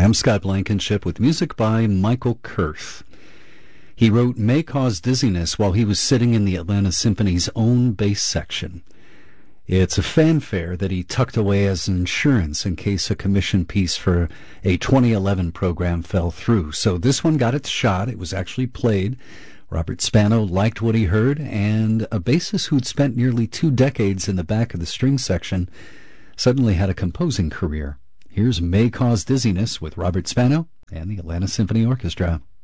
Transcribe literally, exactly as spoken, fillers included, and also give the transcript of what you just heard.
I'm Scott Blankenship with music by Michael Kurth. He wrote May Cause Dizziness while he was sitting in the Atlanta Symphony's own bass section. It's a fanfare that he tucked away as insurance in case a commission piece for a twenty eleven program fell through. So this one got its shot. It was actually played. Robert Spano liked what he heard, and a bassist who'd spent nearly two decades in the back of the string section suddenly had a composing career. Here's May Cause Dizziness with Robert Spano and the Atlanta Symphony Orchestra.